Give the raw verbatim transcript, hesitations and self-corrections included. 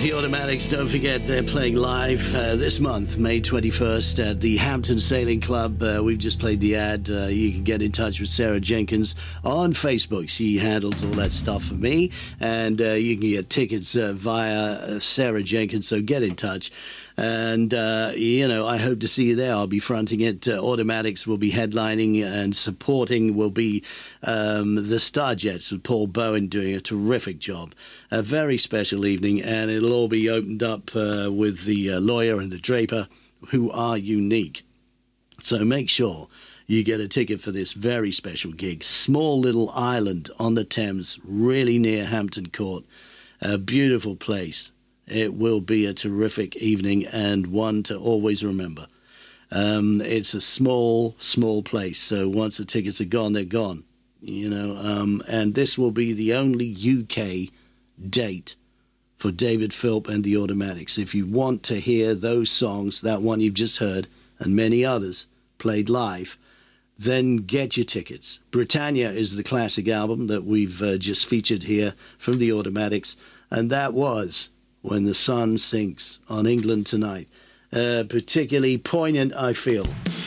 the Automatics. Don't forget they're playing live uh, this month, May twenty-first, at the Hampton Sailing Club. Uh, we've just played the ad. Uh, you can get in touch with Sarah Jenkins on Facebook. She handles all that stuff for me. And uh, you can get tickets uh, via uh, Sarah Jenkins, so get in touch. And, uh, you know, I hope to see you there. I'll be fronting it. Uh, Automatics will be headlining, and supporting will be um, the Starjets with Paul Bowen doing a terrific job. A very special evening, and it'll all be opened up uh, with the uh, lawyer and the draper, who are unique. So make sure you get a ticket for this very special gig. Small little island on the Thames, really near Hampton Court. A beautiful place. It will be a terrific evening, and one to always remember. Um, it's a small, small place, so once the tickets are gone, they're gone. You know, um, and this will be the only U K date for David Philp and the Automatics. If you want to hear those songs, that one you've just heard, and many others played live, then get your tickets. Britannia is the classic album that we've uh, just featured here from the Automatics, and that was When the Sun Sinks on England Tonight. Uh, particularly poignant, I feel.